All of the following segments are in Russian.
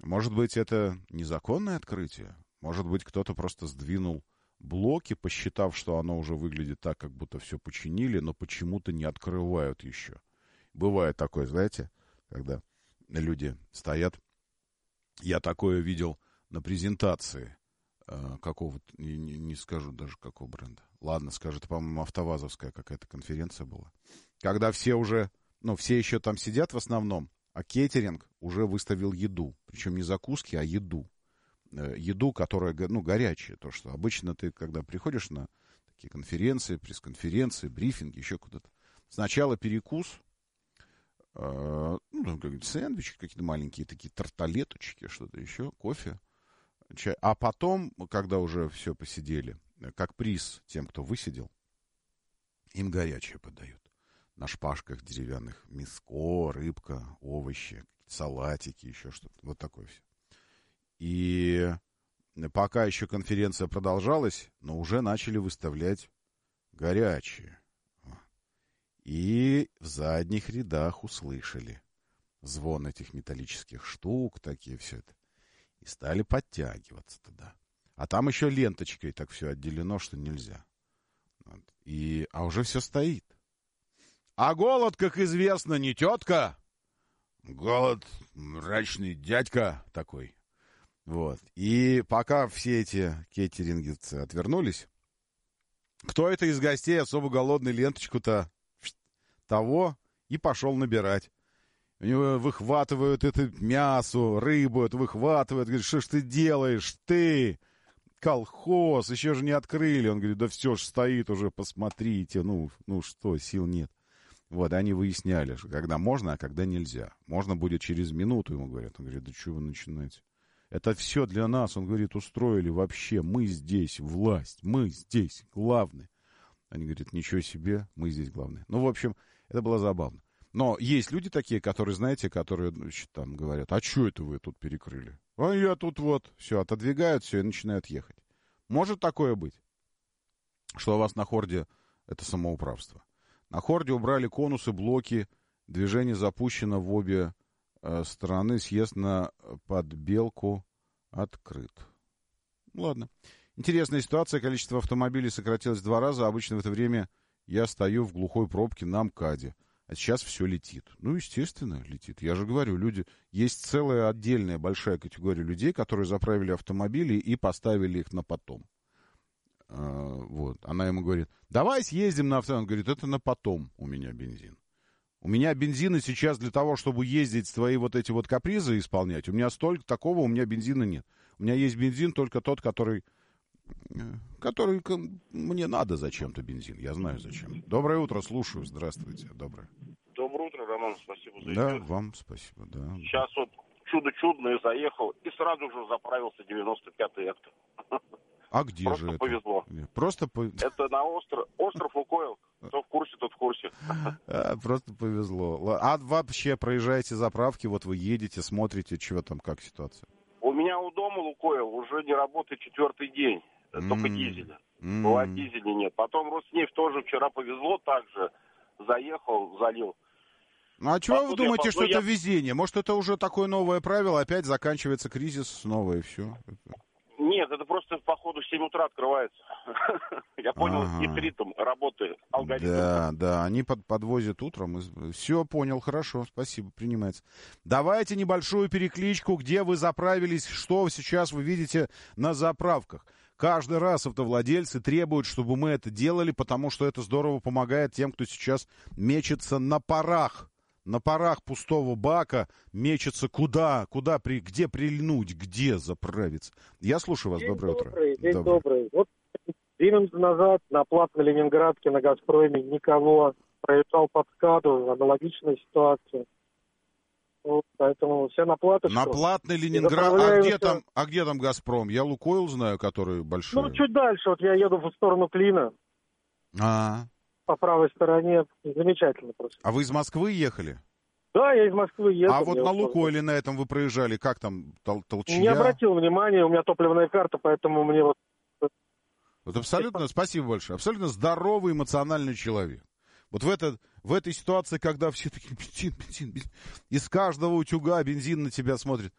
Может быть, это незаконное открытие? Может быть, кто-то просто сдвинул блоки, посчитав, что оно уже выглядит так, как будто все починили, но почему-то не открывают еще. Бывает такое, знаете, когда люди стоят. Я такое видел на презентации какого-то, не скажу даже какого бренда. Ладно, скажу, это, по-моему, автовазовская какая-то конференция была. Когда все уже, все еще там сидят в основном, а кейтеринг уже выставил еду. Причем не закуски, а еду. Еду, которая, горячая. То, что обычно ты, когда приходишь на такие конференции, пресс-конференции, брифинги, еще куда-то. Сначала перекус, сэндвичи какие-то маленькие, такие тарталеточки, что-то еще, кофе, чай. А потом, когда уже все посидели, как приз тем, кто высидел, им горячее подают. На шпажках деревянных мяско, рыбка, овощи, салатики, еще что-то. Вот такое все. И пока еще конференция продолжалась, но уже начали выставлять горячее. И в задних рядах услышали звон этих металлических штук, такие все это. И стали подтягиваться туда. А там еще ленточкой так все отделено, что нельзя. Вот. А уже все стоит. А голод, как известно, не тетка. Голод мрачный дядька такой. Вот. И пока все эти кейтерингерцы отвернулись, кто это из гостей особо голодный ленточку-то того и пошел набирать. У него выхватывают это мясо, рыбу, это выхватывают. Говорит, что ж ты делаешь, ты? Колхоз, еще же не открыли. Он говорит, да все ж стоит уже, посмотрите. Ну что, сил нет. Вот, они выясняли, что когда можно, а когда нельзя. Можно будет через минуту, ему говорят. Он говорит, да что вы начинаете? Это все для нас, он говорит, устроили вообще. Мы здесь власть, мы здесь главные. Они говорят, ничего себе, мы здесь главные. Ну, в общем, это было забавно. Но есть люди такие, которые, знаете, которые, значит, там говорят, а что это вы тут перекрыли? А я тут вот, все, отодвигают, все, и начинают ехать. Может такое быть, что у вас на хорде это самоуправство? На хорде убрали конусы, блоки, движение запущено в обе стороны, съезд на подбелку открыт. Ладно. Интересная ситуация, количество автомобилей сократилось в 2 раза, обычно в это время я стою в глухой пробке на МКАДе. А сейчас все летит. Ну, естественно, летит. Я же говорю, есть целая отдельная большая категория людей, которые заправили автомобили и поставили их на потом. Вот. Она ему говорит, давай съездим на автомобиль. Он говорит, это на потом у меня бензин. У меня бензина сейчас для того, чтобы ездить твои вот эти вот капризы исполнять. У меня столько такого, у меня бензина нет. У меня есть бензин только тот, который мне надо зачем-то бензин. Я знаю зачем. Доброе утро, слушаю. Здравствуйте. Доброе утро, Роман. Спасибо за эфир. Да, вам спасибо. Да. Сейчас вот чудо чудное заехал и сразу же заправился 95-й Экто. А где Просто же это? Повезло. Это на остров Лукойл. Кто в курсе, тот в курсе. Просто повезло. А вообще проезжаете заправки, вот вы едете, смотрите, чего там, как ситуация? У меня у дома Лукойл уже не работает 4-й день. Только дизеля. Была дизеля нет. Потом Роснефть тоже вчера повезло, также заехал, залил. Ну а чего вы думаете, что это везение? Может, это уже такое новое правило, опять заканчивается кризис снова и все? Нет, это просто по ходу в 7 утра открывается. Я понял, есть ритм работы, алгоритм. Да, они подвозят утром. Все, понял, хорошо, спасибо, принимается. Давайте небольшую перекличку, где вы заправились, что сейчас вы видите на заправках. Каждый раз автовладельцы требуют, чтобы мы это делали, потому что это здорово помогает тем, кто сейчас мечется на парах. На парах пустого бака мечется где прильнуть, где заправиться. Я слушаю вас, доброе утро. День добрый. Вот 2 минуты назад на платной Ленинградке на «Газпроме» никого. Проезжал под СКАДу, аналогичная ситуация. Вот, поэтому все на платочку. На платной Ленинград. А где там «Газпром»? Я «Лукойл» знаю, который большой. Ну, чуть дальше. Вот я еду в сторону Клина. По правой стороне. Замечательно просто. А вы из Москвы ехали? Да, я из Москвы ехал. А вот на «Лукойле» на этом вы проезжали, как там, толчья? Не обратил внимания, у меня топливная карта, поэтому мне вот... Вот абсолютно, спасибо большое, абсолютно здоровый эмоциональный человек. Вот в этой ситуации, когда все такие, бензин, из каждого утюга бензин на тебя смотрит.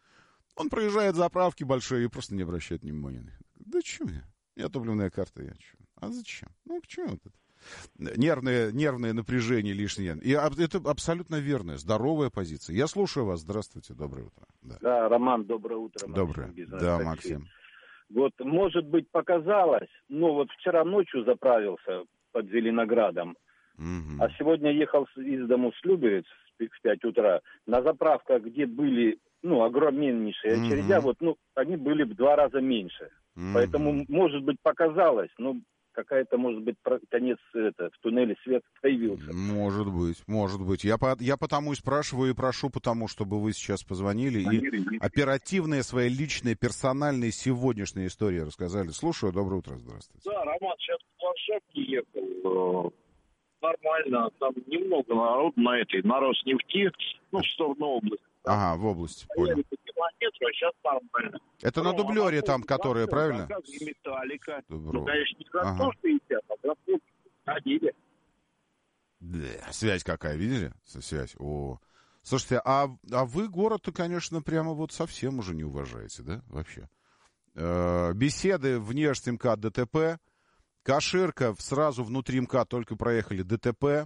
Он проезжает заправки большие и просто не обращает внимания. Да что мне? У меня топливная карта, я что? А зачем? Ну, к чему это? Нервное напряжение лишнее. И это абсолютно верная, здоровая позиция. Я слушаю вас. Здравствуйте, доброе утро. Да, Роман, доброе утро. Доброе. Да, Максим. Вот, может быть, показалось, но вот вчера ночью заправился под Зеленоградом, а сегодня ехал из дому с Люберец в 5 утра на заправках, где были, огромнейшие очередя, они были в 2 раза меньше. Поэтому, может быть, показалось, какая-то, может быть, конец в туннеле свет появился. Может быть. Я потому и спрашиваю и прошу, чтобы вы сейчас позвонили и оперативные свои личные, персональные, сегодняшние истории рассказали. Слушаю, доброе утро, здравствуйте. Да, Роман, сейчас в Лошадке ехал. Нормально, там немного народу на Роснефти, в сторону области. Ага, в области, понял. Километру, а сейчас нормально. Это на дублере там, которые, правильно? И Металлика. Конечно, не за 160, а за 150. Да, связь какая, видели? Связь. О. Слушайте, а вы город-то, конечно, прямо вот совсем уже не уважаете, да, вообще? Беседы вне МКАД ДТП, Каширка сразу внутри МКАД только проехали ДТП,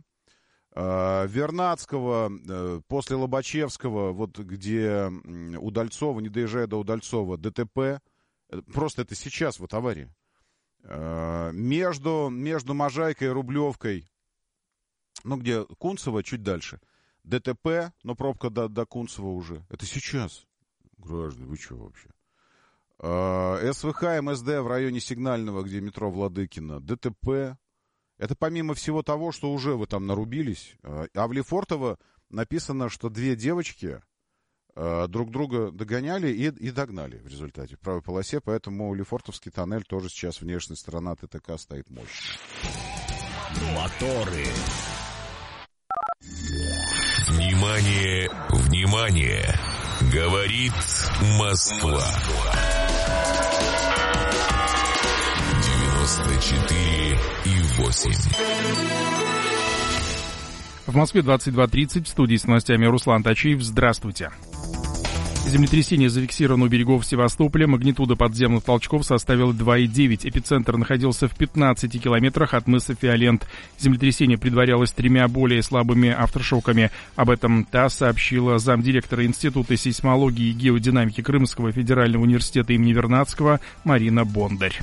Вернадского, после Лобачевского, вот где Удальцова, не доезжая до Удальцова, ДТП, просто это сейчас вот авария. Между Можайкой и Рублевкой, где Кунцево, чуть дальше, ДТП, но пробка до Кунцева уже. Это сейчас. Граждане, вы что вообще? СВХ, МСД в районе Сигнального, где метро Владыкино, ДТП. Это помимо всего того, что уже вы там нарубились. А в Лефортово написано, что 2 девочки друг друга догоняли и догнали в результате в правой полосе. Поэтому Лефортовский тоннель тоже сейчас внешняя сторона ТТК стоит мощно. Моторы. Внимание, внимание! Говорит Москва. 94,8. В Москве 22:30. В студии с новостями Руслан Тачиев. Здравствуйте. Землетрясение зафиксировано у берегов Севастополя. Магнитуда подземных толчков составила 2,9. Эпицентр находился в 15 километрах от мыса Фиолент. Землетрясение предварялось 3 более слабыми авторшоками. Об этом ТАСС сообщила замдиректора Института сейсмологии и геодинамики Крымского федерального университета имени Вернадского Марина Бондарь.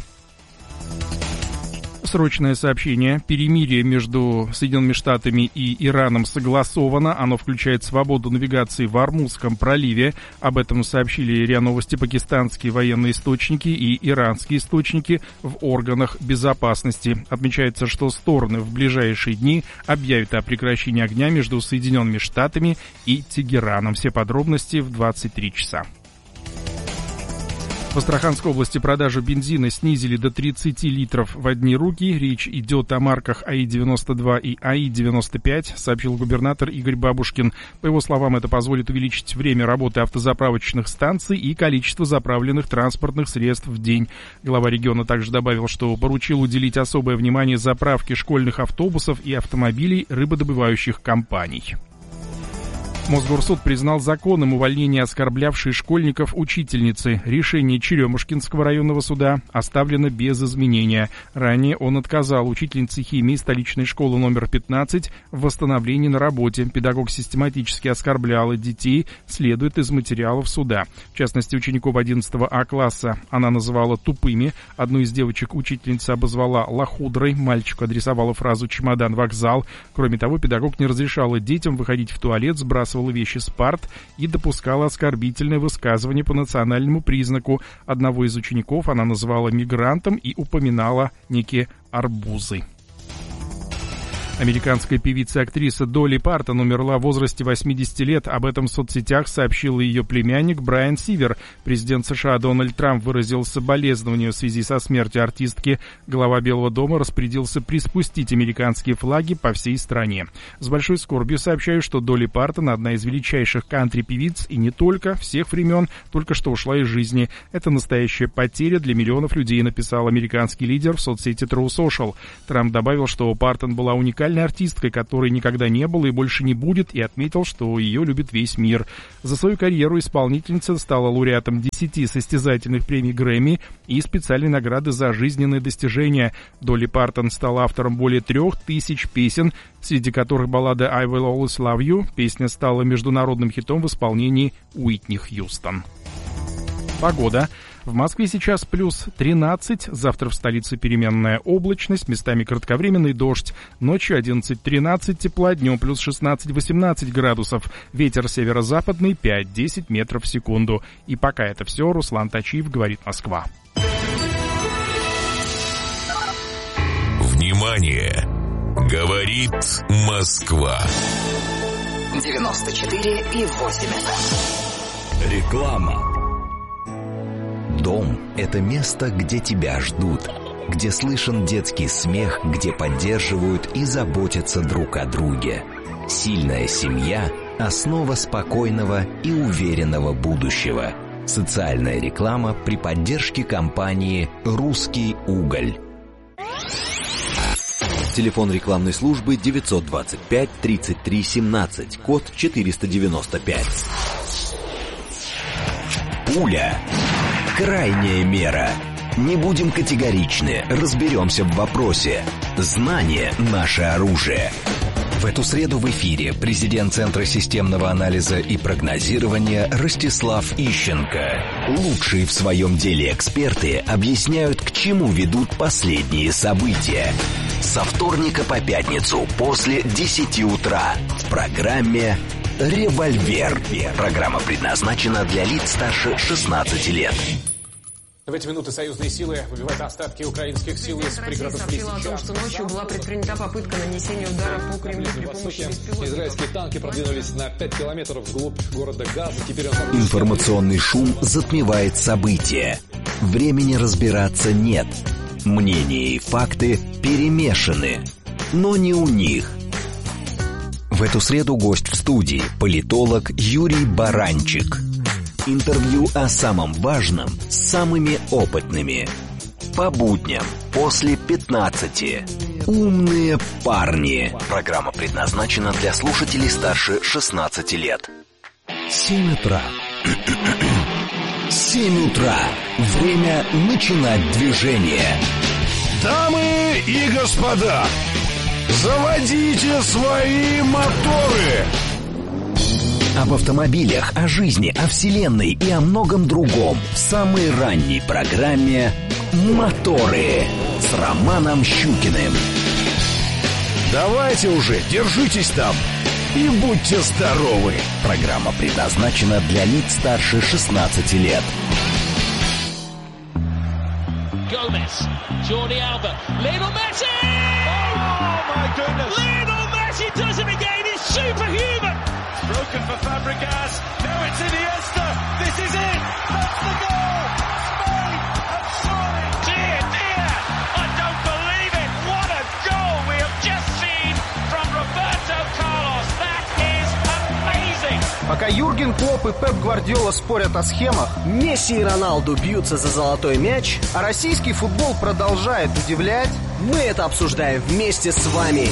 Срочное сообщение. Перемирие между Соединенными Штатами и Ираном согласовано. Оно включает свободу навигации в Ормузском проливе. Об этом сообщили РИА Новости пакистанские военные источники и иранские источники в органах безопасности. Отмечается, что стороны в ближайшие дни объявят о прекращении огня между Соединенными Штатами и Тегераном. Все подробности в 23 часа. В Астраханской области продажу бензина снизили до 30 литров в одни руки. Речь идет о марках АИ-92 и АИ-95, сообщил губернатор Игорь Бабушкин. По его словам, это позволит увеличить время работы автозаправочных станций и количество заправленных транспортных средств в день. Глава региона также добавил, что поручил уделить особое внимание заправке школьных автобусов и автомобилей рыбодобывающих компаний. Мосгорсуд признал законным увольнение оскорблявшей школьников учительницы. Решение Черемушкинского районного суда оставлено без изменения. Ранее он отказал учительнице химии столичной школы номер 15 в восстановлении на работе. Педагог систематически оскорбляла детей, следует из материалов суда. В частности, учеников 11 А класса она называла тупыми. Одну из девочек учительница обозвала лохудрой. Мальчику адресовала фразу «чемодан-вокзал». Кроме того, педагог не разрешала детям выходить в туалет, сбрасывала вещи с парт и допускала оскорбительное высказывание по национальному признаку. Одного из учеников она называла мигрантом и упоминала некие арбузы. Американская певица и актриса Долли Партон умерла в возрасте 80 лет. Об этом в соцсетях сообщил ее племянник Брайан Сивер. Президент США Дональд Трамп выразил соболезнования в связи со смертью артистки. Глава Белого дома распорядился приспустить американские флаги по всей стране. С большой скорбью сообщаю, что Долли Партон, одна из величайших кантри-певиц и не только, всех времен, только что ушла из жизни. Это настоящая потеря для миллионов людей, написал американский лидер в соцсети True Social. Трамп добавил, что Партон была уникальной уникальной артисткой, которой никогда не было и больше не будет, и отметил, что ее любит весь мир. За свою карьеру исполнительница стала лауреатом 10 состязательных премий Грэмми и специальной награды за жизненные достижения. Долли Партон стала автором более 3000 песен, среди которых баллада «I Will Always Love You». Песня стала международным хитом в исполнении Уитни Хьюстон. Погода. В Москве сейчас плюс 13, завтра в столице переменная облачность, местами кратковременный дождь, ночью 11-13 тепла, днем плюс 16-18 градусов, ветер северо-западный 5-10 метров в секунду. И пока это все, Руслан Тачиев, говорит Москва. Внимание! Говорит Москва. 94,8. Реклама. Дом – это место, где тебя ждут, где слышен детский смех, где поддерживают и заботятся друг о друге. Сильная семья – основа спокойного и уверенного будущего. Социальная реклама при поддержке компании «Русский уголь». Телефон рекламной службы 925-33-17, код 495. Пуля. Крайняя мера. Не будем категоричны, разберемся в вопросе. Знание – наше оружие. В эту среду в эфире президент Центра системного анализа и прогнозирования Ростислав Ищенко. Лучшие в своем деле эксперты объясняют, к чему ведут последние события. Со вторника по пятницу после 10 утра в программе «Револьвер». Программа предназначена для лиц старше 16 лет. В эти минуты союзные силы выбивают остатки украинских сил из пригородов Лисичанска. Россия сообщила о том, что ночью была предпринята попытка нанесения удара по Кремлю при помощи беспилотников. Израильские танки продвинулись на 5 километров вглубь города Газа. Теперь Информационный шум затмевает события. Времени разбираться нет. Мнения и факты перемешаны. Но не у них. В эту среду гость в студии – политолог Юрий Баранчик. Интервью о самом важном с самыми опытными. По будням после 15. Умные парни. Программа предназначена для слушателей старше 16 лет. 7 утра. 7 утра. Время начинать движение. Дамы и господа, заводите свои моторы. Об автомобилях, о жизни, о вселенной и о многом другом в самой ранней программе «Моторы» с Романом Щукиным. Давайте уже, держитесь там и будьте здоровы. Программа предназначена для лиц старше 16 лет. Gomez, Jordi Alba, Lionel Messi! Oh my goodness! Lionel Messi does it again, he's superhuman! Broken for Fabregas, now it's Iniesta, this is it, that's the goal! Spain have scored! Dear, dear, I don't believe it, what a goal we have just seen from Roberto Carlos, that is amazing! Пока Юрген Клопп и Пеп Гвардиола спорят о схемах, Месси и Роналду бьются за золотой мяч, а российский футбол продолжает удивлять, мы это обсуждаем вместе с вами.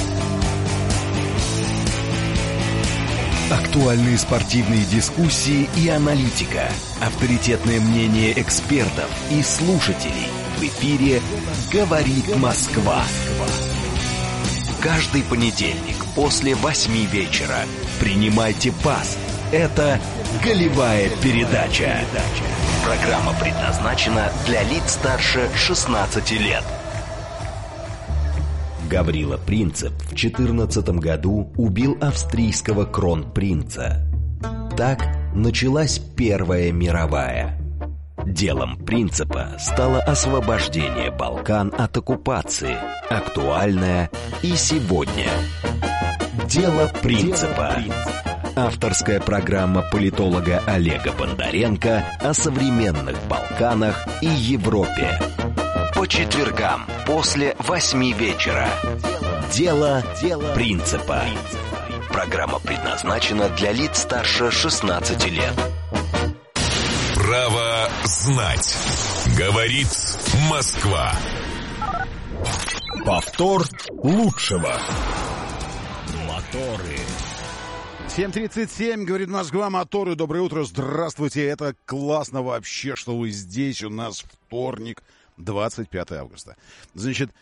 Актуальные спортивные дискуссии и аналитика. Авторитетное мнение экспертов и слушателей. В эфире «Говорит Москва». Каждый понедельник после 8 вечера. Принимайте пас. Это «Голевая передача». Программа предназначена для лиц старше 16 лет. Гаврила Принцип в 14 году убил австрийского кронпринца. Так началась Первая мировая. Делом Принципа стало освобождение Балкан от оккупации, актуальное и сегодня. Дело Принципа. Авторская программа политолога Олега Бондаренко о современных Балканах и Европе. По четвергам после 8 вечера. Дело Принципа. Программа предназначена для лиц старше 16 лет. Право знать. Говорит Москва. Повтор лучшего. Моторы. 7:37, говорит Москва, моторы. Доброе утро, здравствуйте. Это классно вообще, что вы здесь. У нас вторник, 25 августа. Значит,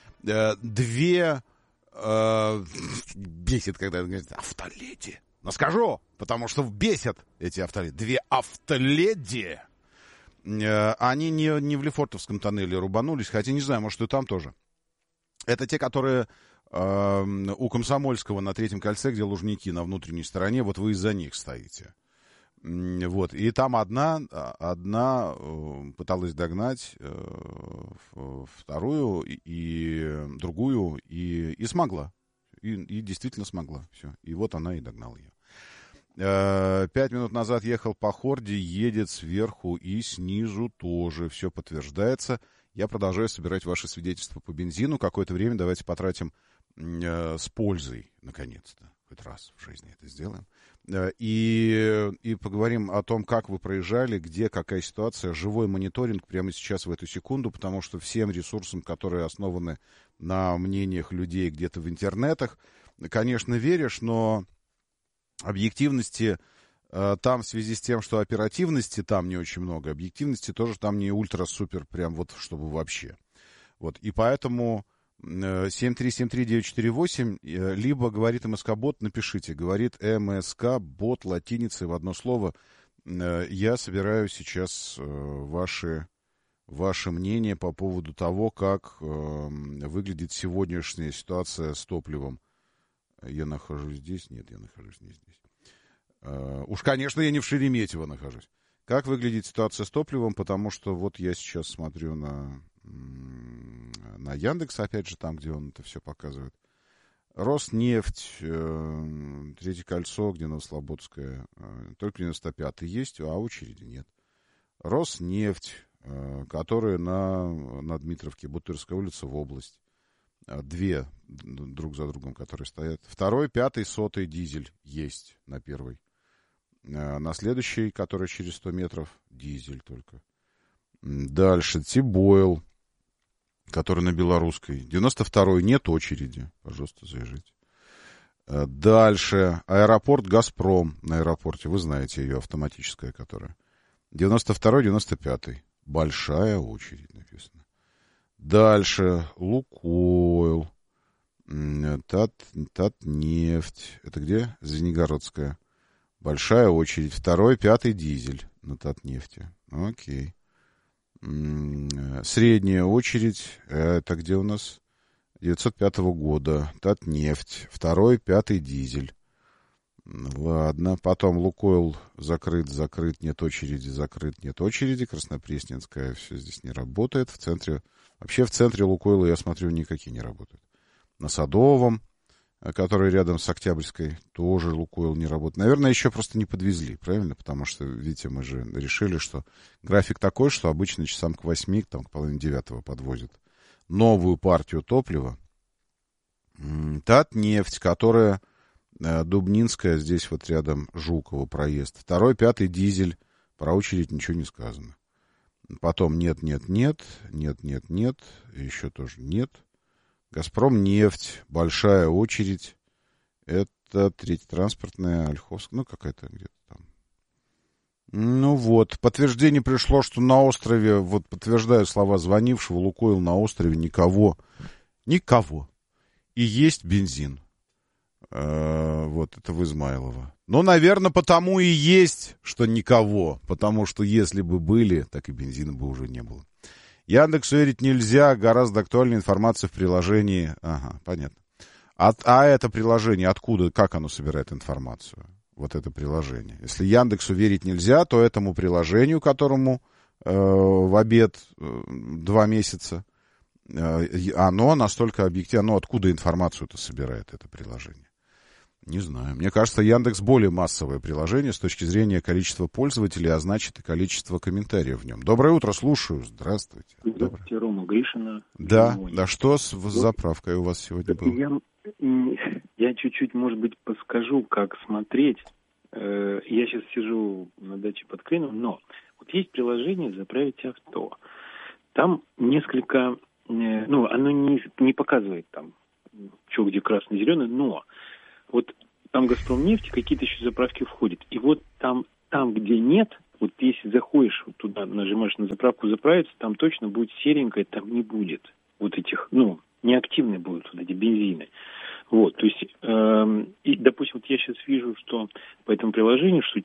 бесит, когда говорят автоледи. Но скажу, потому что бесят эти автоледи. 2 автоледи. Они не в Лефортовском тоннеле рубанулись, хотя не знаю, может и там тоже. Это те, которые у Комсомольского на Третьем кольце, где Лужники на внутренней стороне, вот вы из-за них стоите. Вот. И там одна пыталась догнать вторую и другую, и смогла. И действительно смогла. Все. И вот она и догнала ее. 5 минут назад ехал по Хорде, едет сверху и снизу тоже. Все подтверждается. Я продолжаю собирать ваши свидетельства по бензину. Какое-то время давайте потратим с пользой, наконец-то. Хоть раз в жизни это сделаем. И поговорим о том, как вы проезжали, где, какая ситуация. Живой мониторинг прямо сейчас, в эту секунду, потому что всем ресурсам, которые основаны на мнениях людей где-то в интернетах, конечно, веришь, но объективности там в связи с тем, что оперативности там не очень много, объективности тоже там не ультра-супер, прям вот, чтобы вообще. Вот, и поэтому 7373948, либо говорит МСК-бот, напишите, говорит МСК-бот латиницей в одно слово. Я собираю сейчас ваше мнение по поводу того, как выглядит сегодняшняя ситуация с топливом. Я нахожусь здесь? Нет, я нахожусь не здесь. Уж, конечно, я не в Шереметьево нахожусь. Как выглядит ситуация с топливом, потому что вот я сейчас смотрю на Яндекс, опять же, там, где он это все показывает. Роснефть, Третье кольцо, где Новослободская, только 95-й есть, а очереди нет. Роснефть, которая на Дмитровке, Бутырская улица, в область. 2 друг за другом, которые стоят. 2-й, 5-й, 100-й дизель есть на 1-й. На следующей, которая через 100 метров, дизель только. Дальше Тибойл, который на Белорусской. 92-й нет очереди. Пожалуйста, заезжайте. Дальше аэропорт «Газпром» на аэропорте. Вы знаете ее, автоматическая, которая. 92-й, 95-й. Большая очередь написано. Дальше Лукойл, Татнефть. Это где? Звенигородская. Большая очередь. 2-й, 5-й дизель на Татнефти. Окей. Средняя очередь. Это где у нас? 905 года. Татнефть. 2-й, 5-й дизель. Ладно. Потом Лукойл закрыт, нет очереди, закрыт, нет очереди. Краснопресненская. Все здесь не работает. В центре... Вообще в центре Лукойла, я смотрю, никакие не работают. На Садовом, который рядом с Октябрьской, тоже Лукойл не работает. Наверное, еще просто не подвезли, правильно? Потому что, видите, мы же решили, что график такой, что обычно часам к 8, там, к половине 9 подвозят новую партию топлива. Татнефть, которая Дубнинская, здесь вот рядом Жукова проезд. 2-й, 5-й дизель, про очередь ничего не сказано. Потом нет, еще тоже нет. Газпром нефть, большая очередь. Это Третья транспортная, Ольховская, ну какая-то где-то там. Ну вот, подтверждение пришло, что на острове, вот подтверждаю слова звонившего, Лукойл на острове никого. И есть бензин. Вот, это в Измайлово. Ну, наверное, потому и есть, что никого. Потому что если бы были, так и бензина бы уже не было. Яндексу верить нельзя, гораздо актуальнее информация в приложении. Ага, понятно. А это приложение откуда, как оно собирает информацию? Вот это приложение. Если Яндексу верить нельзя, то этому приложению, которому в обед 2 месяца, оно настолько объективно. Откуда информацию-то собирает это приложение? Не знаю. Мне кажется, Яндекс более массовое приложение с точки зрения количества пользователей, а значит и количества комментариев в нем. Доброе утро, слушаю. Здравствуйте. Здравствуйте, Рома Гришина. Да, что с заправкой у вас сегодня было? Я чуть-чуть, может быть, подскажу, как смотреть. Я сейчас сижу на даче под Клином, но вот есть приложение «Заправить авто». Там несколько... оно не показывает там, что где красный, зеленый, но... Вот там «Газпромнефть», какие-то еще заправки входят. И вот там, где нет, вот если заходишь вот туда, нажимаешь на заправку заправиться, там точно будет серенькое, там не будет вот этих, неактивные будут вот эти бензины. Вот, то есть, и, допустим, вот я сейчас вижу, что по этому приложению, что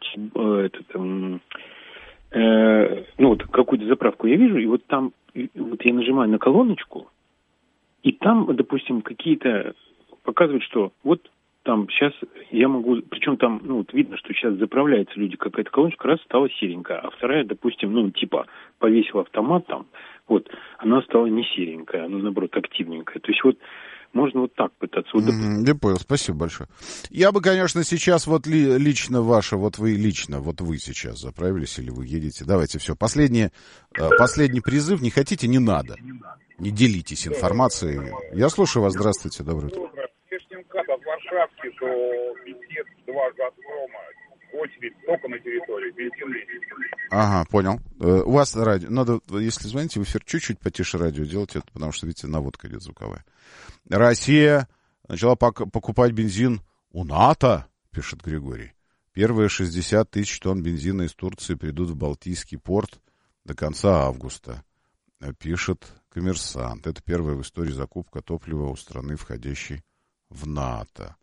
вот какую-то заправку я вижу, и вот там, вот я нажимаю на колоночку, и там, допустим, какие-то показывают, что вот там сейчас я могу, причем там, вот видно, что сейчас заправляются люди, какая-то колоночка раз стала серенькая, а вторая, допустим, типа повесил автомат там, вот, она стала не серенькая, она, наоборот, активненькая. То есть вот можно вот так пытаться. Я понял, спасибо большое. Я бы, конечно, сейчас вот лично ваше, вот вы сейчас заправились или вы едете. Давайте все. Последний призыв. Не хотите, не надо. Не делитесь информацией. Я слушаю вас. Здравствуйте. Доброе утро. От Варшавки до Бесед 2 «Газпрома». Очередь только на территории. Ага, понял. У вас радио. Надо, если звоните в эфир, чуть-чуть потише радио делать, потому что, видите, наводка идет звуковая. Россия начала покупать бензин у НАТО, пишет Григорий. Первые 60 тысяч тонн бензина из Турции придут в Балтийский порт до конца августа, пишет Коммерсант. Это первая в истории закупка топлива у страны, входящей в НАТО.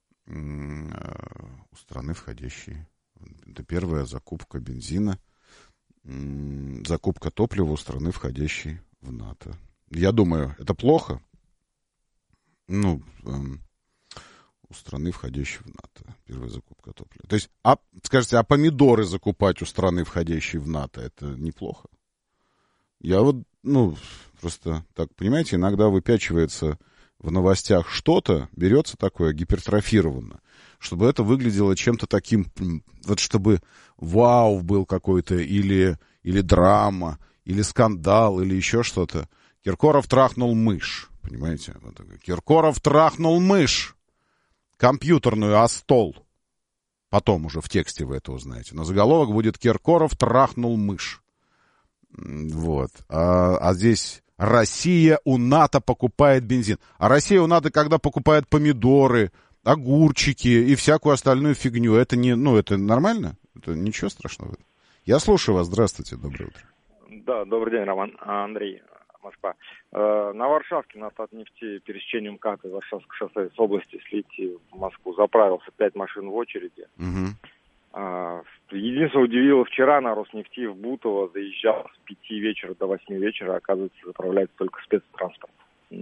У страны, входящей. Это первая закупка бензина. Закупка топлива у страны, входящей в НАТО. Я думаю, это плохо. У страны, входящей в НАТО. Первая закупка топлива. То есть, скажите, помидоры закупать у страны, входящей в НАТО, это неплохо? Я вот, просто так, понимаете, иногда выпячивается в новостях что-то, берется такое гипертрофированно, чтобы это выглядело чем-то таким, вот чтобы вау был какой-то, или драма, или скандал, или еще что-то. Киркоров трахнул мышь, понимаете? Вот такой. Киркоров трахнул мышь, компьютерную, а стол. Потом уже в тексте вы это узнаете. Но заголовок будет «Киркоров трахнул мышь». Вот. А здесь... Россия у НАТО покупает бензин. А Россия у НАТО, когда покупает помидоры, огурчики и всякую остальную фигню, это это нормально? Это ничего страшного. Я слушаю вас. Здравствуйте. Доброе утро. Да, добрый день, Роман. Андрей, Москва. На Варшавке на Татнефти пересечением МКАД из Варшавского шоссе с области, если идти в Москву, заправился 5 машин в очереди. Угу. Единственное, удивило, вчера на Роснефти в Бутово заезжал с 5 вечера до 8 вечера, оказывается, заправляется только спецтранспорт.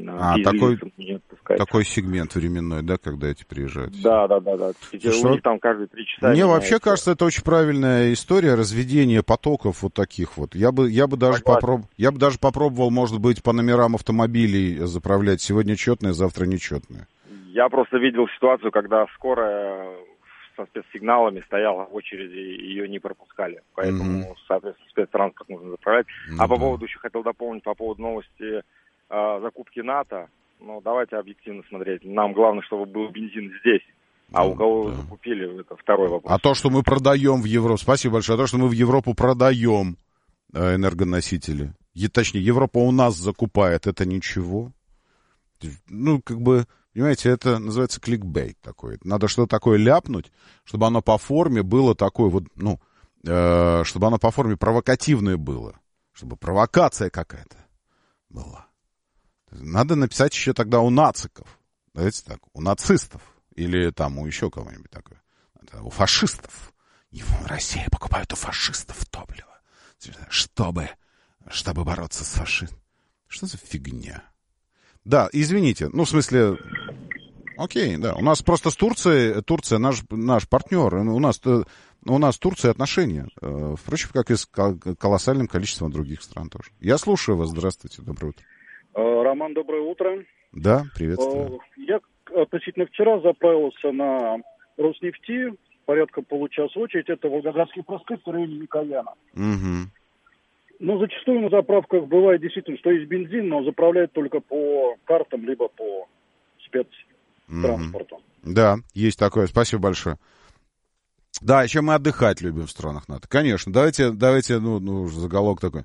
Такой сегмент временной, да, когда эти приезжают? Да. У них там каждые 3 часа. Мне вообще кажется, это очень правильная история разведения потоков вот таких вот. Я бы даже попробовал, может быть, по номерам автомобилей заправлять. Сегодня четные, завтра нечетные. Я просто видел ситуацию, когда скорая со спецсигналами стояла в очереди, ее не пропускали. Поэтому, соответственно, спецтранспорт нужно заправлять. А по поводу, еще хотел дополнить, по поводу новости закупки НАТО. Давайте объективно смотреть. Нам главное, чтобы был бензин здесь. А у кого закупили, это второй вопрос. А то, что мы продаем в Европу, спасибо большое, а то, что мы в Европу продаем энергоносители, точнее, Европа у нас закупает, это ничего. Понимаете, это называется кликбейт такой. Надо что-то такое ляпнуть, чтобы оно по форме было такое вот, чтобы оно по форме провокативное было. Чтобы провокация какая-то была. Надо написать еще тогда у нациков. Давайте так, у нацистов. Или там у еще кого-нибудь такое. У фашистов. Россия покупает у фашистов топливо. Чтобы бороться с фашизмом. Что за фигня? Да, извините, в смысле, окей, да, у нас просто с Турцией, Турция наш партнер, у нас с Турцией отношения, впрочем, как и с колоссальным количеством других стран тоже. Я слушаю вас, здравствуйте, доброе утро. Роман, доброе утро. Да, приветствую. Я относительно вчера заправился на Роснефти, порядка получаса очередь, это Волгоградский проспект в районе Микояна. Угу. Зачастую на заправках бывает действительно, что есть бензин, но заправляют только по картам, либо по спецтранспорту. Да, есть такое. Спасибо большое. Да, еще мы отдыхать любим в странах НАТО. Конечно, давайте, заголовок такой.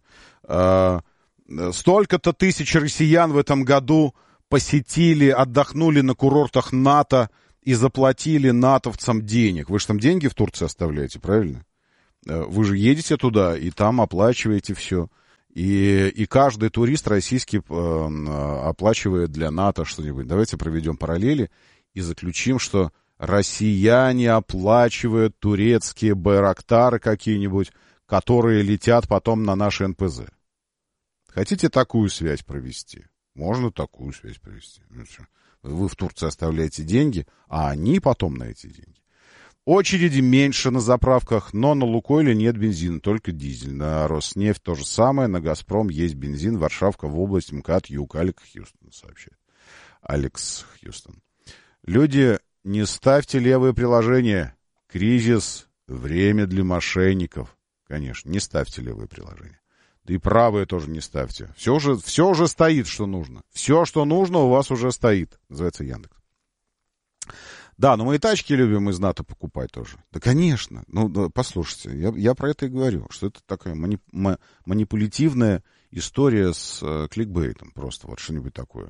Столько-то тысяч россиян в этом году отдохнули на курортах НАТО и заплатили натовцам денег. Вы же там деньги в Турции оставляете, правильно? Вы же едете туда и там оплачиваете все. И каждый турист российский оплачивает для НАТО что-нибудь. Давайте проведем параллели и заключим, что россияне оплачивают турецкие байрактары какие-нибудь, которые летят потом на наши НПЗ. Хотите такую связь провести? Можно такую связь провести. Вы в Турции оставляете деньги, а они потом на эти деньги. Очереди меньше на заправках, но на Лукойле нет бензина, только дизель. На Роснефть то же самое, на Газпром есть бензин. Варшавка в область МКАД Юг. Алекс Хьюстон сообщает. Алекс Хьюстон. Люди, не ставьте левые приложения. Кризис, время для мошенников. Конечно, не ставьте левые приложения. Да и правые тоже не ставьте. Все уже стоит, что нужно. Все, что нужно, у вас уже стоит. Называется Яндекс. Да, но мы и тачки любим из НАТО покупать тоже. Да, конечно. Ну, да, послушайте, я про это и говорю, что это такая манипулятивная история с кликбейтом. Просто вот что-нибудь такое.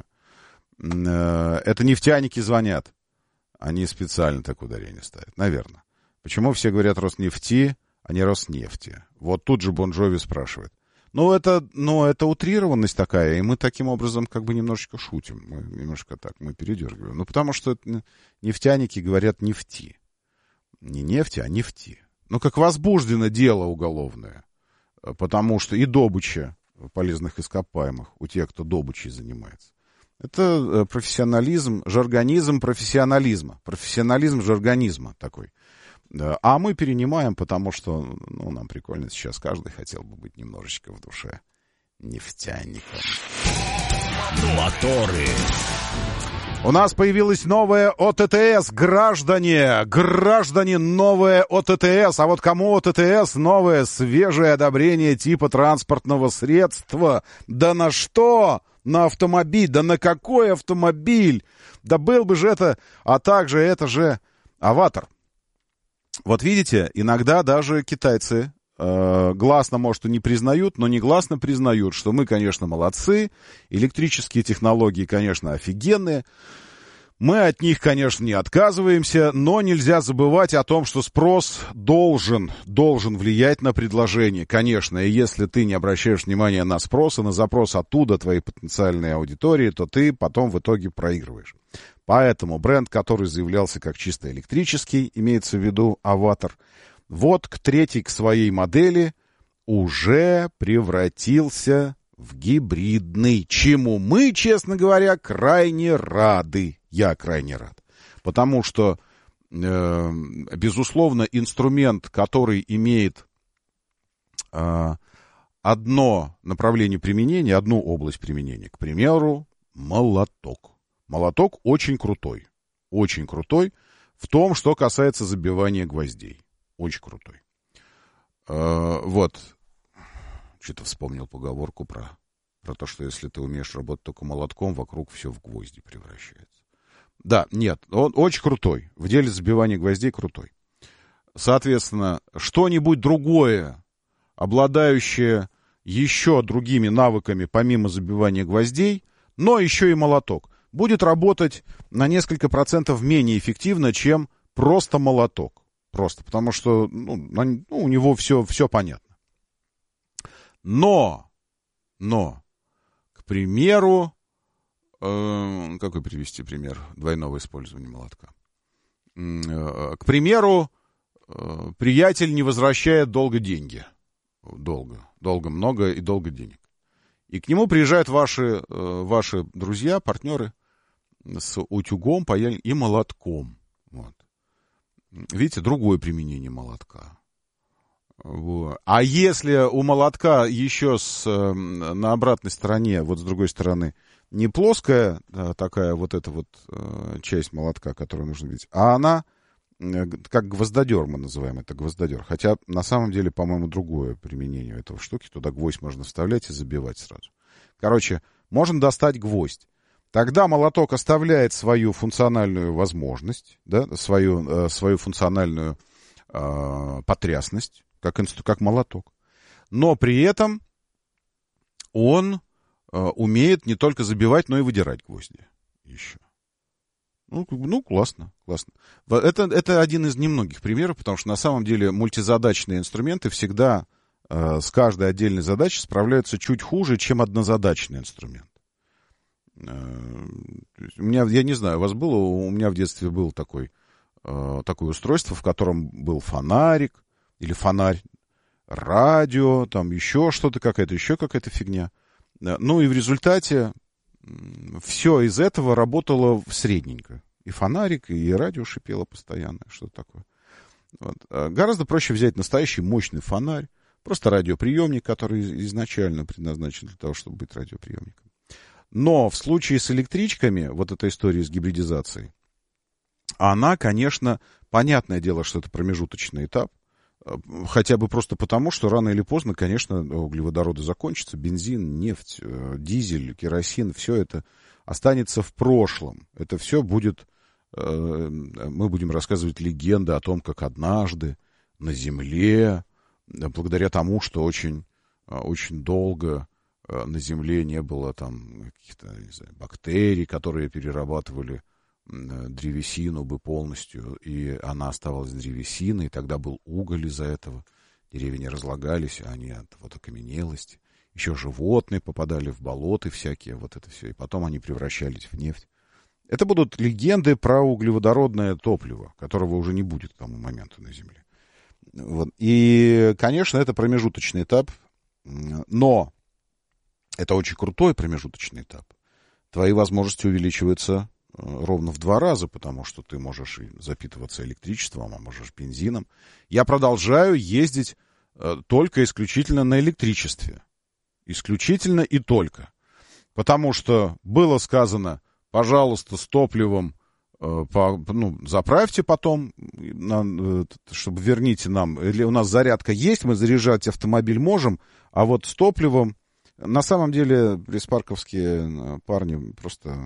Это нефтяники звонят. Они специально так ударение ставят. Наверное. Почему все говорят Роснефти, а не Роснефти? Вот тут же Бон Джови спрашивает. Это утрированность такая, и мы таким образом как бы немножечко шутим. Мы немножко так, мы передергиваем. Ну, потому что нефтяники говорят нефти. Не нефти, а нефти. Ну, как возбуждено дело уголовное. Потому что и добыча полезных ископаемых у тех, кто добычей занимается. Это профессионализм, жаргонизм профессионализма. Профессионализм жаргонизма такой. Да, а мы перенимаем, потому что нам прикольно сейчас. Каждый хотел бы быть немножечко в душе нефтяником. Моторы. У нас появилась новая ОТТС. Граждане, новая ОТТС. А вот кому ОТТС? Новое свежее одобрение типа транспортного средства. Да на что? На автомобиль. Да на какой автомобиль? Да был бы же это. А также это же Аватар. Вот видите, иногда даже китайцы гласно, может, и не признают, но негласно признают, что мы, конечно, молодцы, электрические технологии, конечно, офигенные, мы от них, конечно, не отказываемся, но нельзя забывать о том, что спрос должен влиять на предложение, конечно, и если ты не обращаешь внимания на спрос и на запрос оттуда твоей потенциальной аудитории, то ты потом в итоге проигрываешь. Поэтому бренд, который заявлялся как чисто электрический, имеется в виду Аватар, вот к третьей, к своей модели уже превратился в гибридный, чему мы, честно говоря, крайне рады. Я крайне рад. Потому что, безусловно, инструмент, который имеет одно направление применения, одну область применения, к примеру, молоток. Молоток очень крутой в том, что касается забивания гвоздей. Очень крутой. Вот. Что-то вспомнил поговорку про то, что если ты умеешь работать только молотком, вокруг все в гвозди превращается. Да, нет, он очень крутой. В деле забивания гвоздей крутой. Соответственно, что-нибудь другое, обладающее еще другими навыками, помимо забивания гвоздей, но еще и молоток, будет работать на несколько процентов менее эффективно, чем просто молоток. Просто потому что у него все понятно. Но, к примеру, какой привести пример двойного использования молотка? К примеру, приятель не возвращает долго деньги. Долго много и долго денег. И к нему приезжают ваши друзья, партнеры с утюгом и молотком. Вот. Видите, другое применение молотка. Вот. А если у молотка еще на обратной стороне, вот с другой стороны, не плоская такая вот эта вот часть молотка, которую нужно видеть, а она как гвоздодер, мы называем это гвоздодер. Хотя на самом деле, по-моему, другое применение этого штуки. Туда гвоздь можно вставлять и забивать сразу. Короче, можно достать гвоздь. Тогда молоток оставляет свою функциональную возможность, да, свою функциональную потрясность, как молоток. Но при этом он умеет не только забивать, но и выдирать гвозди еще. Ну, классно. Это один из немногих примеров, потому что на самом деле мультизадачные инструменты всегда с каждой отдельной задачей справляются чуть хуже, чем однозадачный инструмент. У меня, я не знаю, у вас было, у меня в детстве было такое устройство, в котором был фонарик или фонарь, радио, там еще что-то, еще какая-то фигня. Ну и в результате все из этого работало средненько. И фонарик, и радио шипело постоянно, что-то такое. Вот. Гораздо проще взять настоящий мощный фонарь, просто радиоприемник, который изначально предназначен для того, чтобы быть радиоприемником. Но в случае с электричками, вот эта история с гибридизацией, она, конечно, понятное дело, что это промежуточный этап, хотя бы просто потому, что рано или поздно, конечно, углеводороды закончатся, бензин, нефть, дизель, керосин, все это останется в прошлом. Это все будет, мы будем рассказывать легенды о том, как однажды на Земле, благодаря тому, что очень долго на Земле не было там каких-то, не знаю, бактерий, которые перерабатывали древесину бы полностью, и она оставалась древесиной, и тогда был уголь из-за этого. Деревья не разлагались, они от вот окаменелости. Еще животные попадали в болота всякие, вот это все, и потом они превращались в нефть. Это будут легенды про углеводородное топливо, которого уже не будет к тому моменту на Земле. Вот. И, конечно, это промежуточный этап, но это очень крутой промежуточный этап. Твои возможности увеличиваются ровно в 2 раза, потому что ты можешь и запитываться электричеством, а можешь бензином. Я продолжаю ездить только исключительно на электричестве. Исключительно и только. Потому что было сказано, пожалуйста, с топливом заправьте потом, чтобы верните нам. Или у нас зарядка есть, мы заряжать автомобиль можем, а вот с топливом... На самом деле, пресс-парковские парни просто...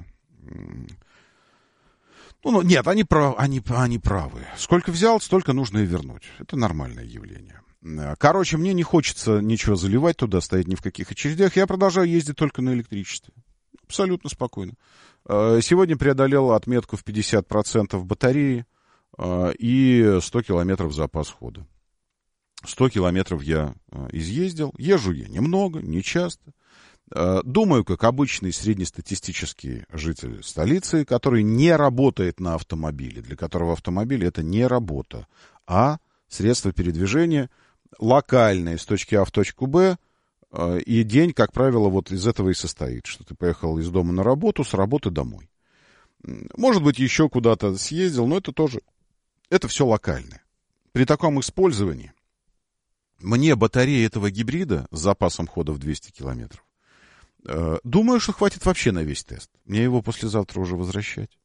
Нет, они правы. Сколько взял, столько нужно и вернуть. Это нормальное явление. Короче, мне не хочется ничего заливать туда, стоять ни в каких очередях. Я продолжаю ездить только на электричестве. Абсолютно спокойно. Сегодня преодолел отметку в 50% батареи и 100 километров запас хода. 100 километров я изъездил. Езжу я немного, не часто. Думаю, как обычный среднестатистический житель столицы, который не работает на автомобиле, для которого автомобиль — это не работа, а средство передвижения локальное с точки А в точку Б, и день, как правило, вот из этого и состоит, что ты поехал из дома на работу, с работы домой. Может быть, еще куда-то съездил, но это все локальное. При таком использовании мне батарея этого гибрида с запасом хода в 200 километров, думаю, что хватит вообще на весь тест. Мне его послезавтра уже возвращать.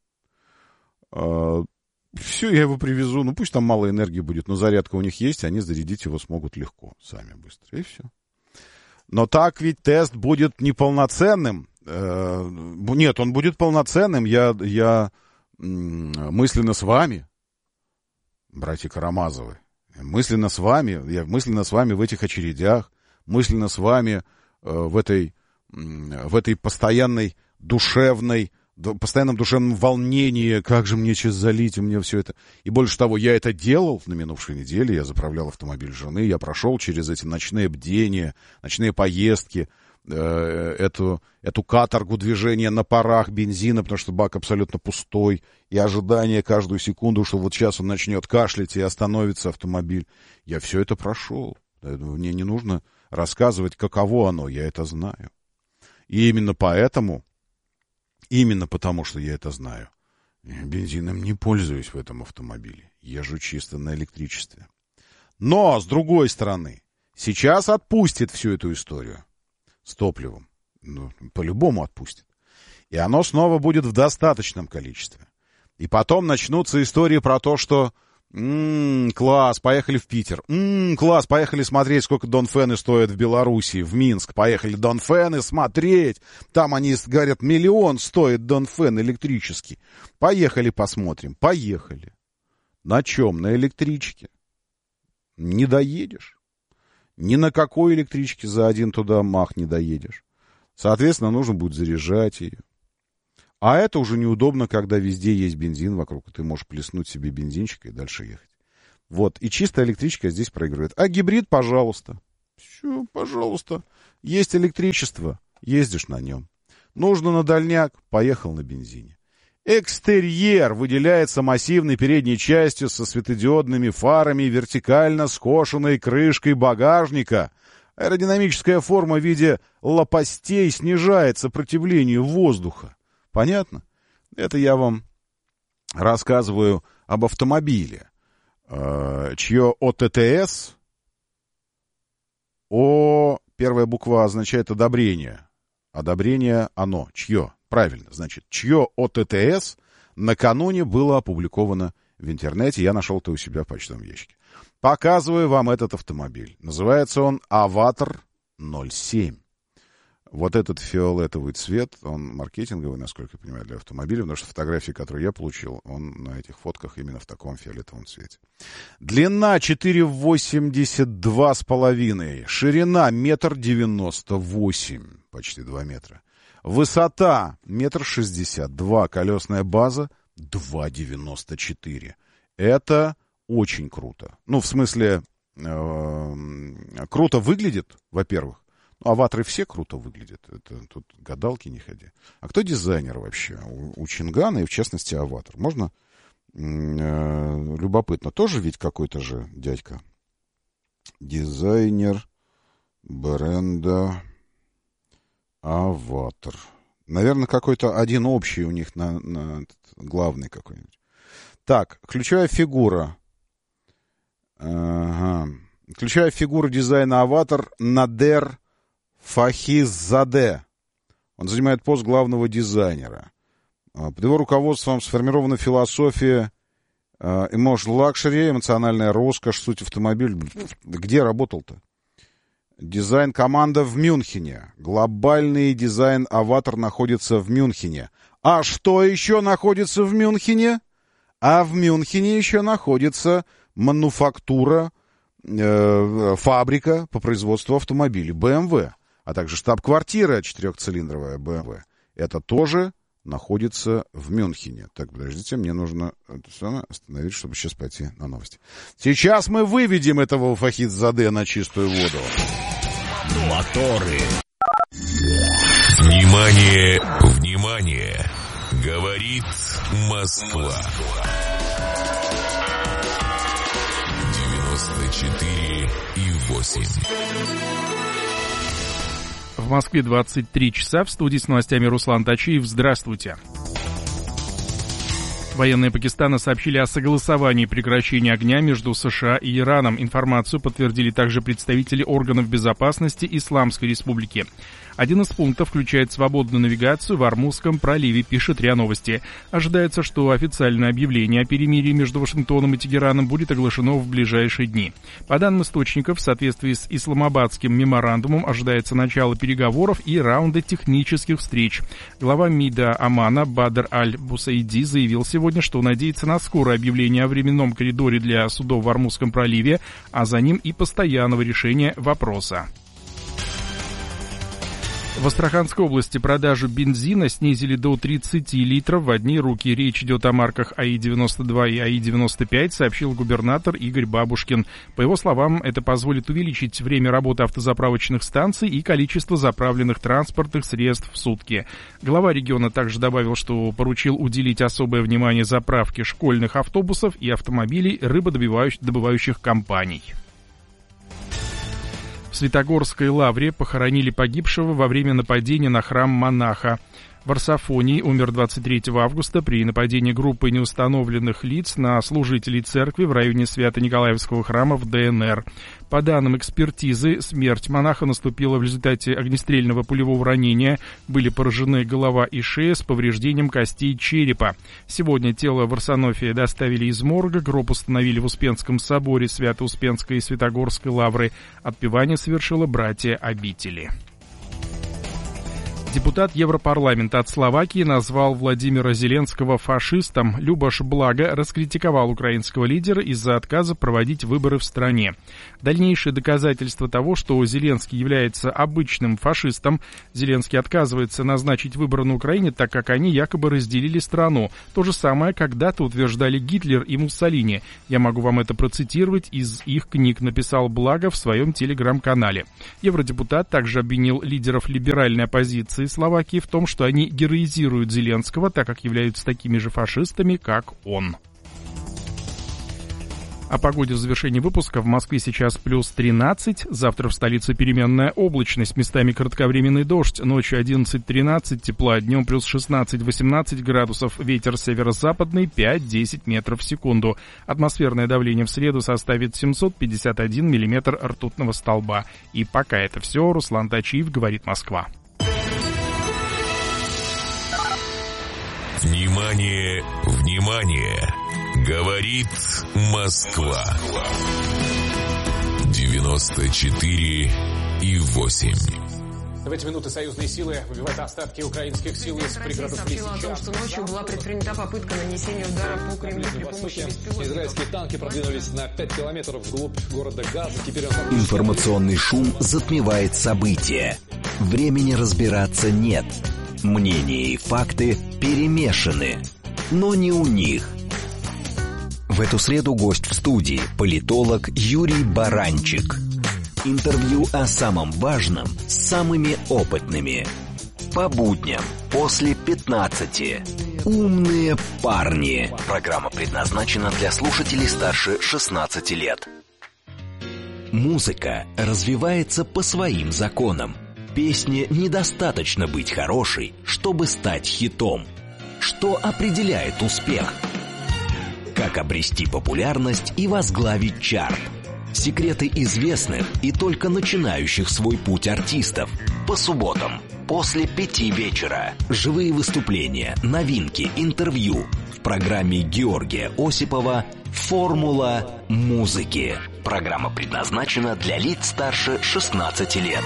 Все, я его привезу. Ну, пусть там мало энергии будет, но зарядка у них есть, они зарядить его смогут легко, сами быстро. И все. Но так ведь тест будет неполноценным. Нет, он будет полноценным. Я мысленно с вами, братья Карамазовы, я мысленно с вами в этих очередях, мысленно с вами в этой постоянном душевном волнении, как же мне сейчас залить, у меня все это. И больше того, я это делал на минувшей неделе, я заправлял автомобиль жены, я прошел через эти ночные бдения, ночные поездки, эту каторгу движения на парах бензина, потому что бак абсолютно пустой, и ожидание каждую секунду, что вот сейчас он начнет кашлять и остановится автомобиль. Я все это прошел. Мне не нужно рассказывать, каково оно, я это знаю. И именно потому, что я это знаю, бензином не пользуюсь в этом автомобиле. Езжу чисто на электричестве. Но, с другой стороны, сейчас отпустит всю эту историю с топливом. По-любому отпустит. И оно снова будет в достаточном количестве. И потом начнутся истории про то, что класс, поехали в Питер. Класс, поехали смотреть, сколько Донфены стоят в Белоруссии, в Минск. Поехали Донфены смотреть. Там они говорят, 1 миллион стоит Донфен электрический. Поехали посмотрим. Поехали. На чем? На электричке. Не доедешь. Ни на какой электричке за один туда мах не доедешь. Соответственно, нужно будет заряжать ее. А это уже неудобно, когда везде есть бензин вокруг, и ты можешь плеснуть себе бензинчик и дальше ехать. Вот, и чистая электричка здесь проигрывает. А гибрид, пожалуйста. Все, пожалуйста. Есть электричество, ездишь на нем. Нужно на дальняк, поехал на бензине. Экстерьер выделяется массивной передней частью со светодиодными фарами и вертикально скошенной крышкой багажника. Аэродинамическая форма в виде лопастей снижает сопротивление воздуха. Понятно? Это я вам рассказываю об автомобиле, чье ОТТС, первая буква означает одобрение. Одобрение оно, чье? Правильно, значит, чье ОТТС накануне было опубликовано в интернете. Я нашел это у себя в почтовом ящике. Показываю вам этот автомобиль. Называется он «Аватар-07». Вот этот фиолетовый цвет, он маркетинговый, насколько я понимаю, для автомобиля, потому что фотографии, которые я получил, он на этих фотках именно в таком фиолетовом цвете. Длина 4,82,5, ширина 1,98 м, почти 2 метра. Высота 1,62 м, колесная база 2,94 м. Это очень круто. Ну, в смысле, круто выглядит, во-первых. Аваторы все круто выглядят. Это тут гадалки не ходи. А кто дизайнер вообще? У Чингана и, в частности, Аватар. Можно? Любопытно. Тоже ведь какой-то же дядька. Дизайнер бренда Аватар. Наверное, какой-то один общий у них главный какой-нибудь. Так, ключевая фигура. Ага. Ключевая фигура дизайна Аватар Надер Фахизаде. Он занимает пост главного дизайнера. Под его руководством сформирована философия emotional luxury, эмоциональная роскошь, суть автомобиля. Где работал-то? Дизайн-команда в Мюнхене. Глобальный дизайн Аватар находится в Мюнхене. А что еще находится в Мюнхене? А в Мюнхене еще находится мануфактура, фабрика по производству автомобилей BMW. А также штаб-квартира 4-цилиндровая BMW. Это тоже находится в Мюнхене. Так, подождите, мне нужно остановить, чтобы сейчас пойти на новости. Сейчас мы выведем этого Фахидзаде на чистую воду. Моторы. Внимание, внимание. Говорит Москва. 94,8. В Москве 23 часа. В студии с новостями Руслан Тачиев. Здравствуйте. Военные Пакистана сообщили о согласовании прекращения огня между США и Ираном. Информацию подтвердили также представители органов безопасности Исламской Республики. Один из пунктов включает свободную навигацию в Ормузском проливе, пишет РИА Новости. Ожидается, что официальное объявление о перемирии между Вашингтоном и Тегераном будет оглашено в ближайшие дни. По данным источников, в соответствии с Исламабадским меморандумом ожидается начало переговоров и раунда технических встреч. Глава МИДа Омана Бадр Аль-Бусайди заявил сегодня, что надеется на скорое объявление о временном коридоре для судов в Ормузском проливе, а за ним и постоянного решения вопроса. В Астраханской области продажу бензина снизили до 30 литров в одни руки. Речь идет о марках АИ-92 и АИ-95, сообщил губернатор Игорь Бабушкин. По его словам, это позволит увеличить время работы автозаправочных станций и количество заправленных транспортных средств в сутки. Глава региона также добавил, что поручил уделить особое внимание заправке школьных автобусов и автомобилей рыбодобывающих компаний. В Святогорской лавре похоронили погибшего во время нападения на храм монаха. В Арсафонии умер 23 августа при нападении группы неустановленных лиц на служителей церкви в районе Свято-Николаевского храма в ДНР. По данным экспертизы, смерть монаха наступила в результате огнестрельного пулевого ранения. Были поражены голова и шея с повреждением костей черепа. Сегодня тело в Арсанофе доставили из морга, гроб установили в Успенском соборе Свято-Успенской и Святогорской лавры. Отпевание совершило братья обители. Депутат Европарламента от Словакии назвал Владимира Зеленского фашистом. Любаш Блага раскритиковал украинского лидера из-за отказа проводить выборы в стране. Дальнейшее доказательство того, что Зеленский является обычным фашистом. Зеленский отказывается назначить выборы на Украине, так как они якобы разделили страну. То же самое когда-то утверждали Гитлер и Муссолини. Я могу вам это процитировать из их книг, написал Блага в своем телеграм-канале. Евродепутат также обвинил лидеров либеральной оппозиции Словакии в том, что они героизируют Зеленского, так как являются такими же фашистами, как он. О погоде в завершении выпуска. В Москве сейчас плюс 13. Завтра в столице переменная облачность, местами кратковременный дождь. Ночью 11-13 тепла, днем плюс 16-18 градусов. Ветер северо-западный 5-10 метров в секунду. Атмосферное давление в среду составит 751 миллиметр ртутного столба. И пока это все. Руслан Тачиев, говорит Москва. Внимание, внимание! Говорит Москва. 94,8. В эти минуты союзные силы выбивают остатки украинских сил из пригородов Лисичанска. о том, что ночью была предпринята попытка нанесения удара по Кремлю при помощи беспилотников. Израильские танки продвинулись на 5 километров вглубь города Газа. Теперь Информационный шум затмевает события. Времени разбираться нет. Мнения и факты перемешаны. Но не у них. В эту среду гость в студии – политолог Юрий Баранчик. Интервью о самом важном с самыми опытными. По будням после 15. Умные парни. Программа предназначена для слушателей старше 16 лет. Музыка развивается по своим законам. Песне недостаточно быть хорошей, чтобы стать хитом. Что определяет успех? Как обрести популярность и возглавить чарт? Секреты известных и только начинающих свой путь артистов. По субботам после 5 вечера. Живые выступления, новинки, интервью. В программе Георгия Осипова «Формула музыки». Программа предназначена для лиц старше 16 лет.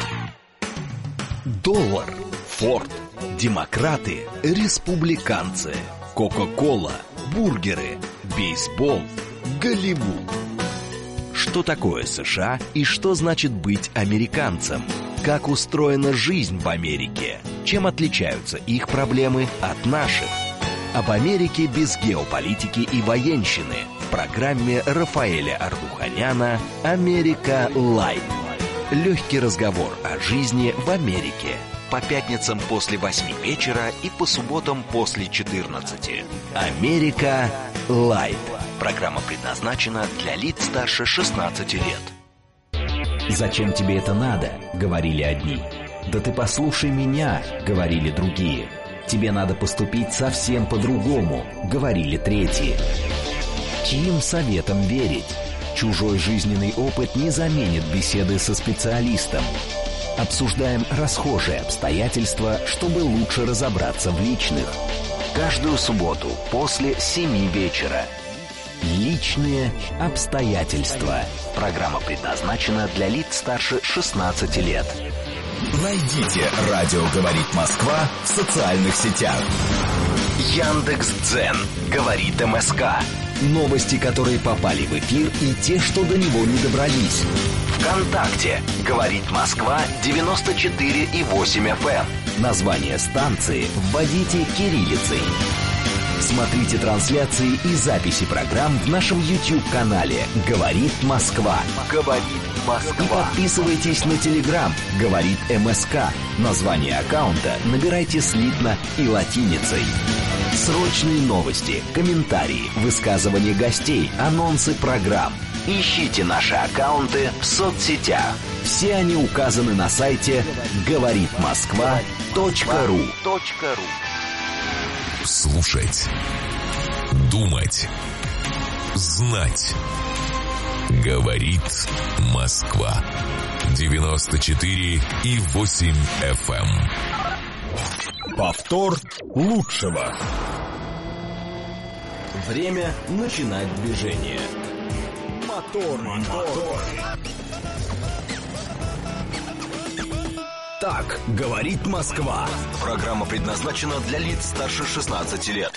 Доллар, Форд, демократы, республиканцы, Кока-кола, бургеры, бейсбол, Голливуд. Что такое США и что значит быть американцем? Как устроена жизнь в Америке? Чем отличаются их проблемы от наших? Об Америке без геополитики и военщины в программе Рафаэля Ардуханяна «Америка Лайт». Легкий разговор о жизни в Америке. По пятницам после 8 вечера и по субботам после 14. «Америка Лайт». Программа предназначена для лиц старше 16 лет. «Зачем тебе это надо?» — говорили одни. «Да ты послушай меня!» — говорили другие. «Тебе надо поступить совсем по-другому!» — говорили третьи. Чьим советам верить? Чужой жизненный опыт не заменит беседы со специалистом. Обсуждаем расхожие обстоятельства, чтобы лучше разобраться в личных. Каждую субботу после 7 вечера. Личные обстоятельства. Программа предназначена для лиц старше 16 лет. Найдите «Радио говорит Москва» в социальных сетях. Яндекс.Дзен. Говорит МСК. Новости, которые попали в эфир, и те, что до него не добрались. ВКонтакте. Говорит Москва 94,8 FM. Название станции вводите кириллицей. Смотрите трансляции и записи программ в нашем YouTube-канале «Говорит Москва». «Говорит Москва». И подписывайтесь на Telegram «Говорит МСК». Название аккаунта набирайте слитно и латиницей. Срочные новости, комментарии, высказывания гостей, анонсы программ. Ищите наши аккаунты в соцсетях. Все они указаны на сайте говоритмосква.ру. Слушать, думать, знать. Говорит Москва. 94,8 FM. Повтор лучшего. Время начинать движение. Мотор. Так говорит Москва. Программа предназначена для лиц старше 16 лет.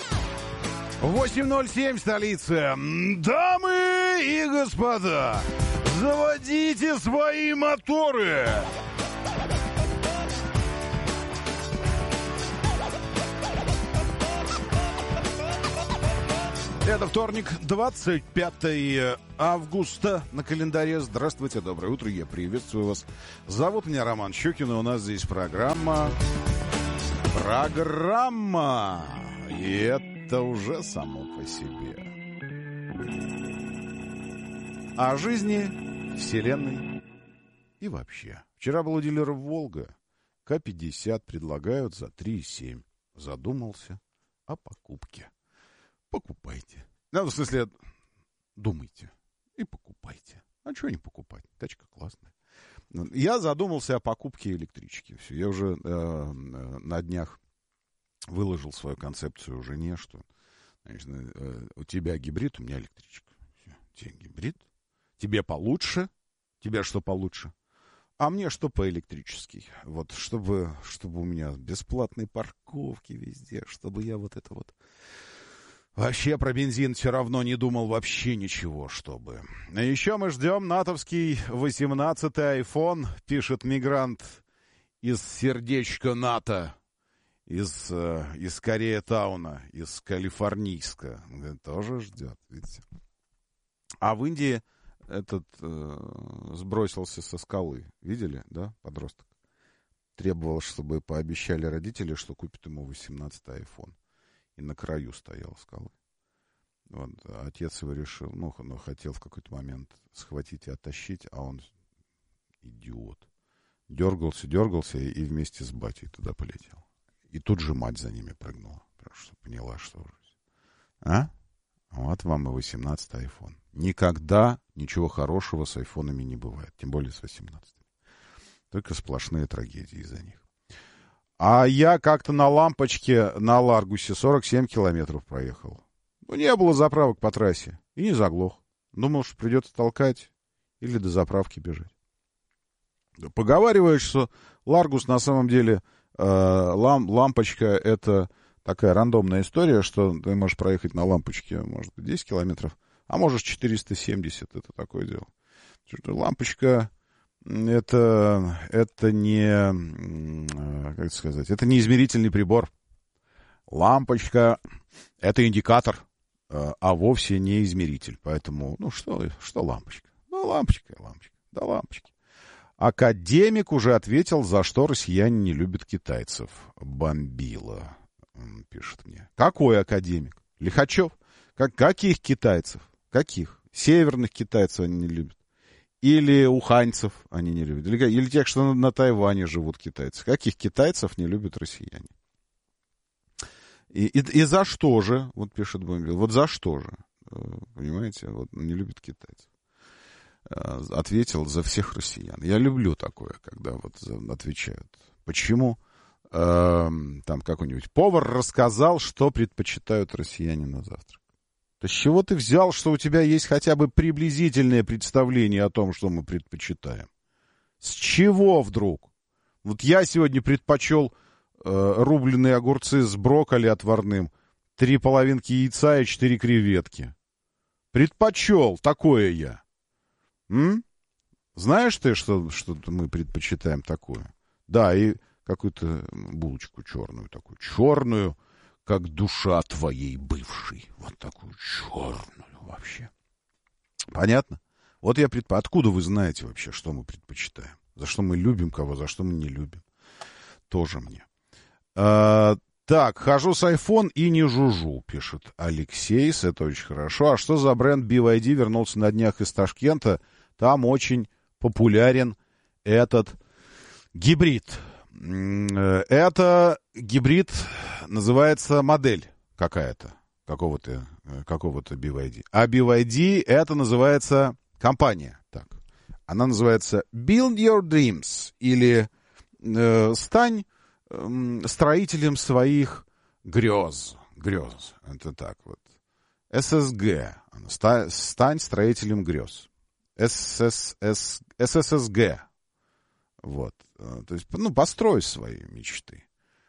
8:07 столица. Дамы и господа, заводите свои моторы. Это вторник, 25 августа на календаре. Здравствуйте, доброе утро, я приветствую вас. Зовут меня Роман Щукин, и у нас здесь программа. И это уже само по себе. О жизни, вселенной и вообще. Вчера был у дилеров «Волга». К-50 предлагают за 3,7. Задумался о покупке. Покупайте. Ну, в смысле, думайте и покупайте. А чего не покупать? Тачка классная. Я задумался о покупке электрички. Все. Я уже на днях выложил свою концепцию жене, что, значит, у тебя гибрид, у меня электричка. Все. Тебе гибрид, тебе получше, тебе что получше, а мне что поэлектрический. Вот, чтобы у меня бесплатные парковки везде, чтобы я вот это вот... Вообще про бензин все равно не думал вообще ничего, чтобы. А еще мы ждем натовский 18-й iPhone, пишет мигрант из сердечка НАТО, из Кореятауна, из Калифорнийска. Тоже ждет, видите. А в Индии этот сбросился со скалы. Видели, да, подросток? Требовал, чтобы пообещали родители, что купят ему 18-й iPhone. И на краю стоял скалы. Вот, отец его решил, хотел в какой-то момент схватить и оттащить, а он, идиот, дергался и вместе с батей туда полетел. И тут же мать за ними прыгнула, потому что поняла, что уже... Вот вам и 18-й iPhone. Никогда ничего хорошего с айфонами не бывает, тем более с 18-м. Только сплошные трагедии из-за них. А я как-то на лампочке на Ларгусе 47 километров проехал. Не было заправок по трассе. И не заглох. Думал, что придется толкать или до заправки бежать. Поговаривают, что Ларгус на самом деле лампочка — это такая рандомная история, что ты можешь проехать на лампочке, может быть, 10 километров, а можешь 470. Это такое дело. Лампочка... Это не, как сказать, это не измерительный прибор. Лампочка — это индикатор, а вовсе не измеритель. Поэтому, что лампочка? Лампочка. Академик уже ответил, за что россияне не любят китайцев. Бомбила, пишет мне. Какой академик? Лихачев? Каких китайцев? Каких? Северных китайцев они не любят. Или уханьцев они не любят. Или тех, что на Тайване живут китайцы. Каких китайцев не любят россияне? И за что же, вот пишет Бомбил, вот за что же, понимаете, вот не любят китайцев. Ответил: за всех россиян. Я люблю такое, когда вот отвечают. Почему? Там какой-нибудь повар рассказал, что предпочитают россияне на завтрак. То с чего ты взял, что у тебя есть хотя бы приблизительное представление о том, что мы предпочитаем? С чего вдруг? Вот я сегодня предпочел рубленые огурцы с брокколи отварным, 3 половинки яйца и 4 креветки. Предпочел, такое я. Знаешь ты, что мы предпочитаем такое? Да, и какую-то булочку черную такую. Черную, как душа твоей бывшей. Вот такую черную вообще. Понятно? Вот я Откуда вы знаете вообще, что мы предпочитаем? За что мы любим кого, за что мы не любим? Тоже мне. Так, хожу с iPhone и не жужжу, пишет Алексей. Это очень хорошо. А что за бренд BYD вернулся на днях из Ташкента? Там очень популярен этот гибрид. Это гибрид, называется модель какая-то, какого-то BYD. А BYD это называется компания. Так. Она называется Build Your Dreams, или стань строителем своих грез. Это так вот. ССГ. Стань строителем грез. СССГ. Вот. То есть, построй свои мечты.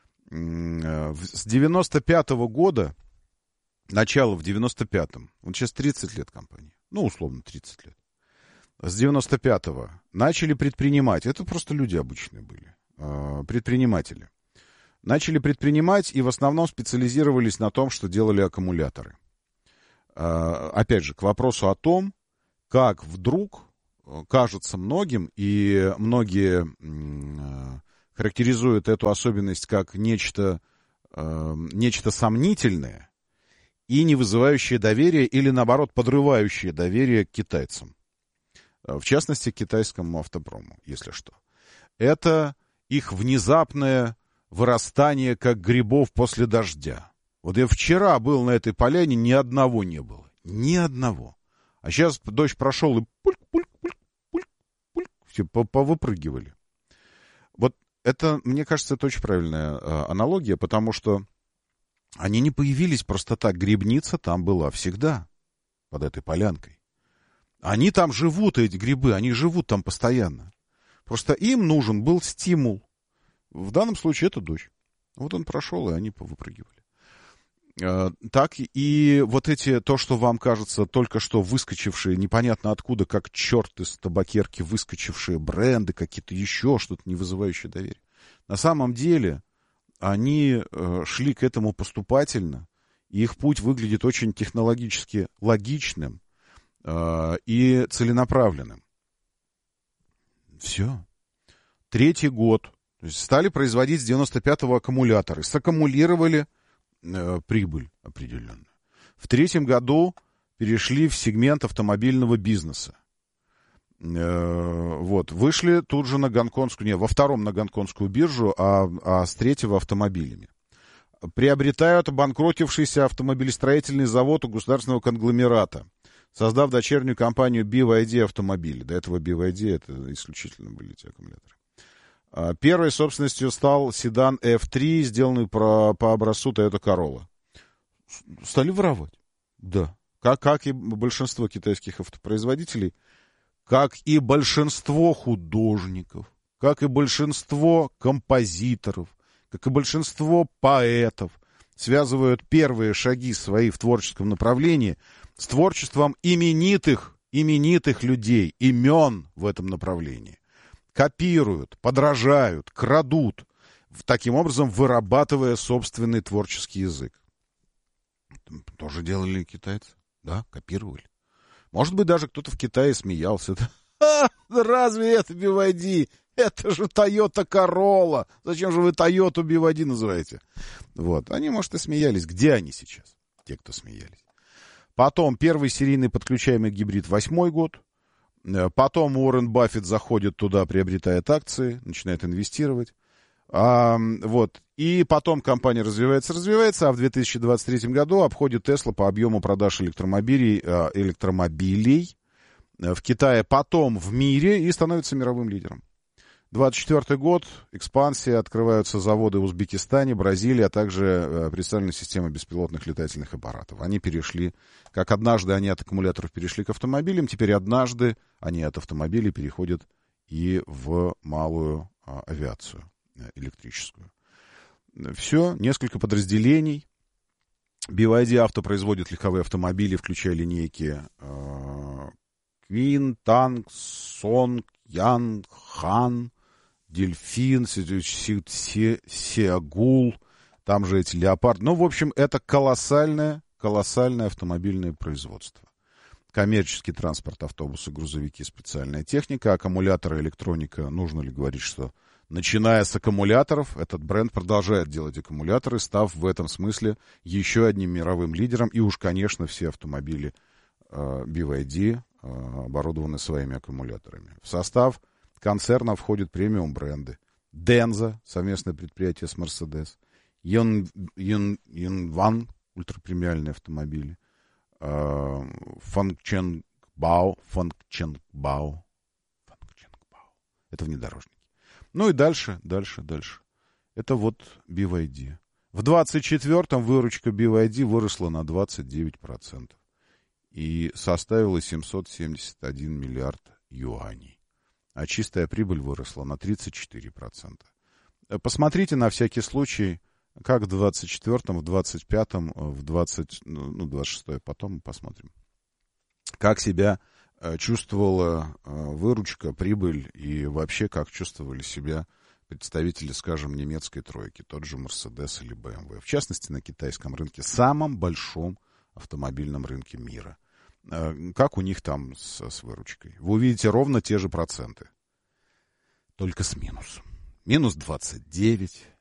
С 95-го года, начало в 95-м, вот сейчас 30 лет компании, условно 30 лет. С 95-го начали предпринимать, это просто люди обычные были, предприниматели. Начали предпринимать и в основном специализировались на том, что делали аккумуляторы. Опять же, к вопросу о том, как вдруг кажется многим, и многие характеризуют эту особенность как нечто сомнительное и не вызывающее доверия, или наоборот подрывающее доверие к китайцам. В частности, к китайскому автопрому, если что. Это их внезапное вырастание, как грибов после дождя. Вот я вчера был на этой поляне, ни одного не было. Ни одного. А сейчас дождь прошел, и пульк-пульк-пульк-пульк, все повыпрыгивали. Вот это, мне кажется, это очень правильная аналогия, потому что они не появились просто так. Грибница там была всегда, под этой полянкой. Они там живут, эти грибы, они живут там постоянно. Просто им нужен был стимул. В данном случае это дождь. Вот он прошел, и они повыпрыгивали. Так и вот то, что вам кажется только что выскочившие, непонятно откуда, как черт из табакерки выскочившие бренды, какие-то еще что-то, не вызывающее доверия. На самом деле они шли к этому поступательно, и их путь выглядит очень технологически логичным и целенаправленным. Все. 3-й год. То есть стали производить с 95-го аккумуляторы. Саккумулировали прибыль определенную. В 3-м году перешли в сегмент автомобильного бизнеса. Вышли тут же на гонконгскую, во 2-м на гонконгскую биржу, а с 3-го автомобилями. Приобретают обанкротившийся автомобилестроительный завод у государственного конгломерата, создав дочернюю компанию BYD автомобили. До этого BYD это исключительно были эти аккумуляторы. Первой собственностью стал седан F3, сделанный по образцу Toyota Corolla. Стали воровать. Да. Как и большинство китайских автопроизводителей, как и большинство художников, как и большинство композиторов, как и большинство поэтов, связывают первые шаги свои в творческом направлении с творчеством именитых людей, имен в этом направлении. Копируют, подражают, крадут, таким образом вырабатывая собственный творческий язык. Тоже делали китайцы, да, копировали. Может быть, даже кто-то в Китае смеялся. Разве это BYD? Это же Toyota Corolla. Зачем же вы Toyota BYD называете? Вот, они, может, и смеялись. Где они сейчас? Те, кто смеялись. Потом первый серийный подключаемый гибрид 8-й год. Потом Уоррен Баффет заходит туда, приобретает акции, начинает инвестировать. И потом компания развивается, а в 2023 году обходит Тесла по объему продаж электромобилей в Китае, потом в мире, и становится мировым лидером. 24 год, экспансия, открываются заводы в Узбекистане, Бразилии, а также представлены системы беспилотных летательных аппаратов. Они перешли, как однажды они от аккумуляторов перешли к автомобилям, теперь однажды они от автомобилей переходят и в малую авиацию электрическую. Все, несколько подразделений. BYD Авто производит легковые автомобили, включая линейки Queen, Танк, Сонг, Ян, Хан, Дельфин, Сеагул, там же эти Леопарды. В общем, это колоссальное автомобильное производство. Коммерческий транспорт, автобусы, грузовики, специальная техника, аккумуляторы, электроника. Нужно ли говорить, что начиная с аккумуляторов, этот бренд продолжает делать аккумуляторы, став в этом смысле еще одним мировым лидером. И уж, конечно, все автомобили BYD оборудованы своими аккумуляторами. В состав концерна входят премиум-бренды. Denza, совместное предприятие с Mercedes. Yunwan, ультрапремиальные автомобили. Фангченгбао. Это внедорожники. И дальше. Это вот BYD. В 24-м выручка BYD выросла на 29%. И составила 771 миллиард юаней. а чистая прибыль выросла на 34%. Посмотрите на всякий случай, как в 24-м, в 25-м, в 26-й, потом посмотрим. Как себя чувствовала выручка, прибыль и вообще как чувствовали себя представители, скажем, немецкой тройки, тот же Mercedes или BMW. В частности, на китайском рынке, самом большом автомобильном рынке мира. Как у них там с выручкой? Вы увидите ровно те же проценты, только с минусом. Минус 29,